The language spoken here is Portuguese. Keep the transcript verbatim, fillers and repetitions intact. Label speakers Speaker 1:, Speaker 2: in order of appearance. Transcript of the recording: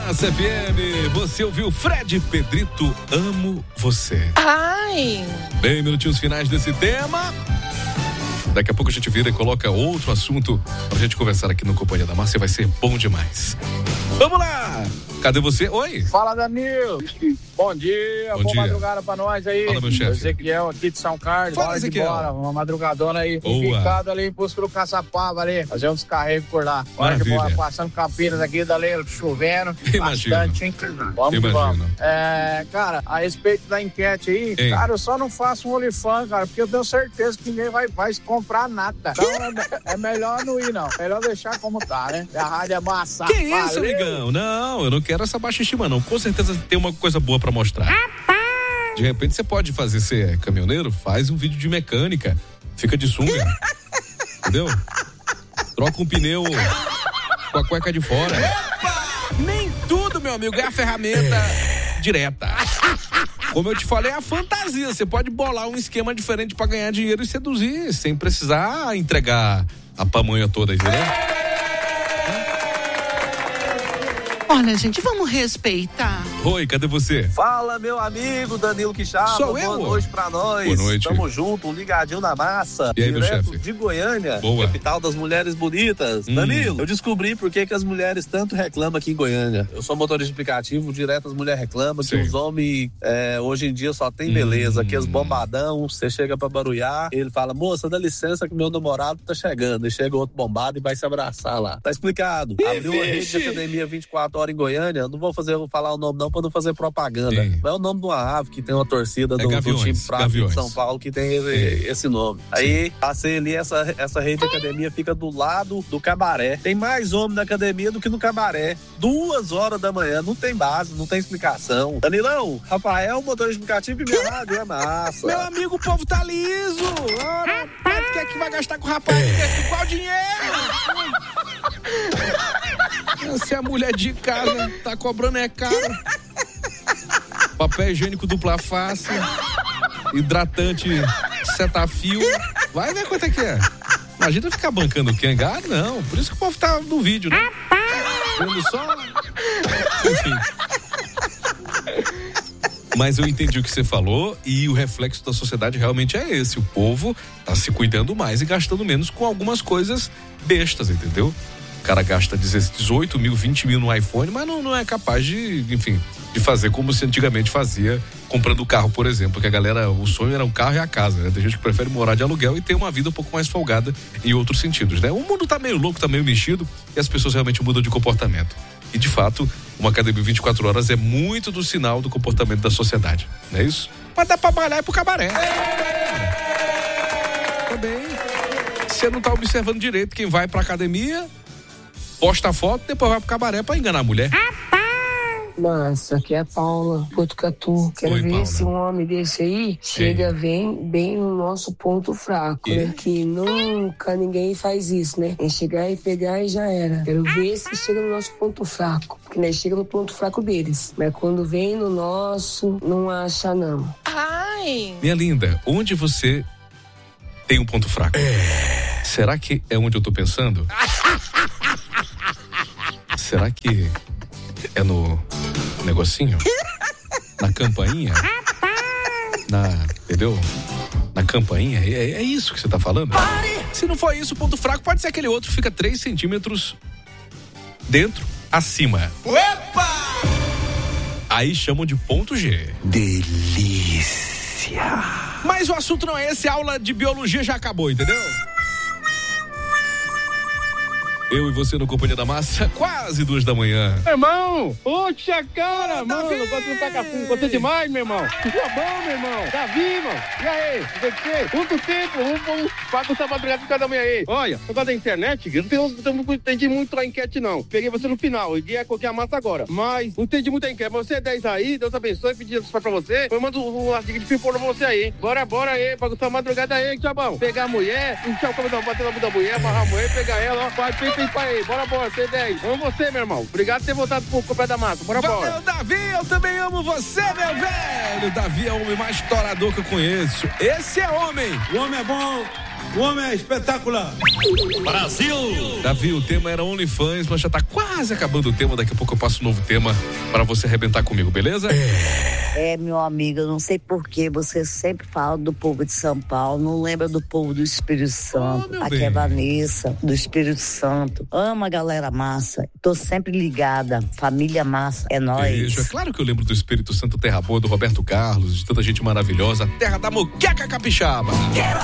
Speaker 1: Massa F M, você ouviu Fred Pedrito, Amo Você.
Speaker 2: Ai.
Speaker 1: Bem, minutinhos finais desse tema. Daqui a pouco a gente vira e coloca outro assunto pra gente conversar aqui no Companhia da Márcia, vai ser bom demais. Vamos lá! Cadê você? Oi!
Speaker 3: Fala, Danilo! Bom dia,
Speaker 1: bom
Speaker 3: boa
Speaker 1: dia.
Speaker 3: Madrugada pra nós aí.
Speaker 1: Fala, meu chefe.
Speaker 3: Ezequiel aqui de São Carlos,
Speaker 1: Fala,
Speaker 3: bora de
Speaker 1: Ezequiel.
Speaker 3: bora, uma madrugadona aí.
Speaker 1: Boa.
Speaker 3: Ficado ali em busca do Caçapava ali, fazer um descarrego por lá. Bora de
Speaker 1: Maravilha.
Speaker 3: bora, passando Campinas aqui, dali chovendo,
Speaker 1: Imagino.
Speaker 3: bastante, hein? Vamos que
Speaker 1: Imagino.
Speaker 3: vamos. É, cara, a respeito da enquete aí,
Speaker 1: Ei.
Speaker 3: cara, eu só não faço um OnlyFans, cara, porque eu tenho certeza que ninguém vai, vai comprar nada. Então é, é melhor não ir, não. Melhor deixar como tá, né? A rádio é massa.
Speaker 1: Que isso,
Speaker 3: Valeu.
Speaker 1: amigão? Não, eu não quero essa baixa estima, não. Com certeza tem uma coisa boa pra mostrar. De repente você pode fazer, você é caminhoneiro, faz um vídeo de mecânica, fica de sunga, entendeu? Troca um pneu com a cueca de fora. Nem tudo, meu amigo, é a ferramenta direta. Como eu te falei, é a fantasia. Você pode bolar um esquema diferente pra ganhar dinheiro e seduzir, sem precisar entregar a pamonha toda, entendeu?
Speaker 2: Olha, gente, vamos respeitar.
Speaker 1: Oi, cadê você?
Speaker 4: Fala, meu amigo Danilo Quixaba.
Speaker 1: Sou eu?
Speaker 4: Boa noite pra nós.
Speaker 1: Boa noite.
Speaker 4: Tamo junto, um ligadinho na massa.
Speaker 1: E aí, meu
Speaker 4: direto
Speaker 1: chefe?
Speaker 4: de Goiânia,
Speaker 1: Boa.
Speaker 4: capital das mulheres bonitas.
Speaker 1: Hum.
Speaker 4: Danilo, eu descobri por que que as mulheres tanto reclamam aqui em Goiânia. Eu sou motorista de aplicativo, direto as mulheres reclamam
Speaker 1: Sim.
Speaker 4: que os homens é, hoje em dia só tem beleza,
Speaker 1: Hum.
Speaker 4: que os bombadão, você chega pra barulhar, ele fala, moça, dá licença que meu namorado tá chegando. E chega outro bombado e vai se abraçar lá. Tá explicado. Abriu uma rede de academia vinte e quatro horas em Goiânia, não vou fazer, vou falar o nome não pra não fazer propaganda.
Speaker 1: Sim.
Speaker 4: Não é o nome de uma ave que tem uma torcida
Speaker 1: É
Speaker 4: do, do
Speaker 1: Gaviões,
Speaker 4: time fraco
Speaker 1: Gaviões.
Speaker 4: de São Paulo que tem esse, esse nome. Aí passei ali, essa, essa rede de academia fica do lado do cabaré. Tem mais homem na academia do que no cabaré. Duas horas da manhã, não tem base, não tem explicação. Danilão, Rafael, motorista de aplicativo e minha rádio é massa.
Speaker 1: Meu amigo, o povo tá liso. Ora, mas quer que vai gastar com o rapaz? Quer qual dinheiro? Se a mulher de casa tá cobrando é caro. Papel higiênico dupla face, hidratante Cetaphil. Vai ver quanto é que é. Imagina ficar bancando o Kengar, não. Por isso que o povo tá no vídeo, né? Vendo só. Enfim. Mas eu entendi o que você falou e o reflexo da sociedade realmente é esse. O povo tá se cuidando mais e gastando menos com algumas coisas bestas, entendeu? O cara gasta dezoito mil, vinte mil no iPhone, mas não, não é capaz de, enfim, de fazer como se antigamente fazia, comprando carro, por exemplo, que a galera, o sonho era o carro e a casa, né? Tem gente que prefere morar de aluguel e ter uma vida um pouco mais folgada em outros sentidos, né? O mundo tá meio louco, tá meio mexido e as pessoas realmente mudam de comportamento. E, de fato, uma academia vinte e quatro horas é muito do sinal do comportamento da sociedade, não é isso? Mas dá pra malhar e pro cabaré. Também, você não tá observando direito quem vai pra academia, posta a foto, depois vai pro cabaré pra enganar a mulher.
Speaker 5: Massa, aqui é a Paula, Botucatu. Quero
Speaker 1: Oi,
Speaker 5: ver
Speaker 1: Paula.
Speaker 5: se um homem desse aí chega bem, bem no nosso ponto fraco,
Speaker 1: E?
Speaker 5: né? Que nunca ninguém faz isso, né? É chegar e pegar e já era. Quero ver se chega no nosso ponto fraco. Porque nós chega no ponto fraco deles. Mas quando vem no nosso, não acha não.
Speaker 2: Ai.
Speaker 1: Minha linda, onde você tem um ponto fraco? Será que é onde eu tô pensando? Será que é no negocinho? Na campainha? Na, entendeu? Na campainha? É, é isso que você tá falando? Se não for isso, o ponto fraco pode ser aquele outro que fica três centímetros dentro, acima. Opa! Aí chamam de ponto G.
Speaker 6: Delícia.
Speaker 1: Mas o assunto não é esse, a aula de biologia já acabou, entendeu? Eu e você no Companhia da Massa, quase duas da manhã.
Speaker 3: Irmão, puxa cara,
Speaker 1: Ô,
Speaker 3: mano,
Speaker 1: Davi!
Speaker 3: quanto tá capim, gostei demais, meu irmão. Tá bom, meu irmão, Davi, irmão. E aí, o que que? Quanto tempo? Vamos, vamos, paga essa madrugada de cada manhã aí. Olha, por causa da internet, eu não, tenho, eu não entendi muito a enquete, não. Peguei você no final, e ia colocar a massa agora. Mas não entendi muito a enquete. Você é dez aí, Deus abençoe, pedi pra você. Eu mando um artigo de fipor pra você aí. Bora, bora aí, paga essa madrugada aí, tchabão. Pegar a mulher, encher o cabelo, bater na bunda da mulher, amarrar a mulher, pegar ela, ó, vai, pim, pim, pim, aí. Bora, bora, C dez. Amo você, meu irmão. Obrigado por ter voltado pro Companhia da Massa. Bora, bora.
Speaker 1: Valeu, Davi, eu também amo você, meu velho. Davi é o homem mais torador que eu conheço. Esse é homem.
Speaker 6: O homem é bom, O homem é espetacular.
Speaker 1: Brasil! Davi, o tema era OnlyFans, mas já tá quase acabando o tema. Daqui a pouco eu passo um novo tema para você arrebentar comigo, beleza?
Speaker 7: É, é meu amigo, eu não sei por que você sempre fala do povo de São Paulo, não lembra do povo do Espírito Santo. Oh, Aqui bem. É Vanessa, do Espírito Santo. Ama a galera massa. Tô sempre ligada. Família massa. É nóis.
Speaker 1: Beijo. É claro que eu lembro do Espírito Santo, Terra Boa, do Roberto Carlos, de tanta gente maravilhosa. Terra da Moqueca Capixaba. Quero